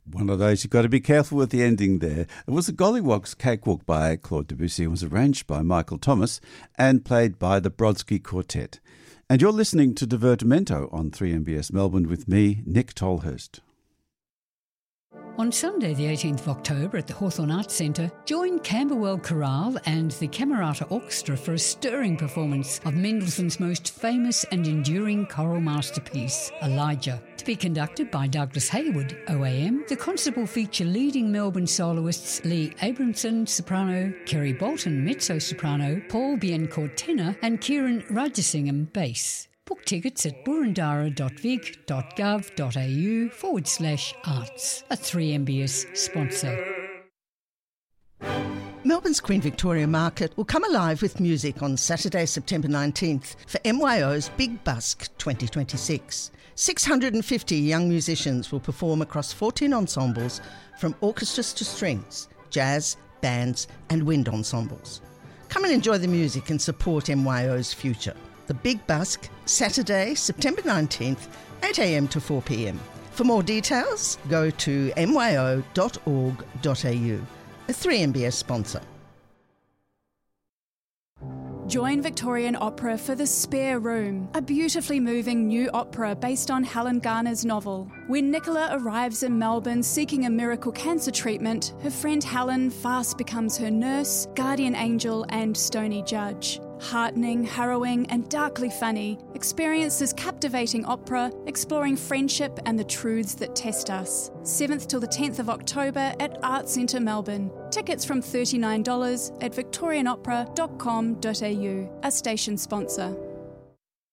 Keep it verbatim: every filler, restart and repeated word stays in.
One of those you've got to be careful with the ending there. It was a Golliwog's Cakewalk by Claude Debussy and was arranged by Michael Thomas and played by the Brodsky Quartet. And you're listening to Divertimento on three M B S Melbourne with me, Nick Tolhurst. On Sunday the eighteenth of October at the Hawthorn Arts Centre, join Camberwell Chorale and the Camerata Orchestra for a stirring performance of Mendelssohn's most famous and enduring choral masterpiece, Elijah. To be conducted by Douglas Hayward, O A M, the concert will feature leading Melbourne soloists Lee Abramson, soprano, Kerry Bolton, mezzo-soprano, Paul Biencourt, tenor, and Kieran Rajasingham, bass. Book tickets at burundara.vic.gov.au forward slash arts, a three M B S sponsor. Melbourne's Queen Victoria Market will come alive with music on Saturday, September nineteenth for M Y O's Big Busk twenty twenty-six. six hundred fifty young musicians will perform across fourteen ensembles from orchestras to strings, jazz, bands and wind ensembles. Come and enjoy the music and support M Y O's future. The Big Busk, Saturday, September nineteenth, eight a m to four p m. For more details, go to m y o dot org dot a u, a three M B S sponsor. Join Victorian Opera for The Spare Room, a beautifully moving new opera based on Helen Garner's novel. When Nicola arrives in Melbourne seeking a miracle cancer treatment, her friend Helen fast becomes her nurse, guardian angel and stony judge. Heartening, harrowing and darkly funny, experience this captivating opera exploring friendship and the truths that test us. seventh till the tenth of October at Arts Centre Melbourne. Tickets from thirty-nine dollars at victorian opera dot com dot a u, a station sponsor.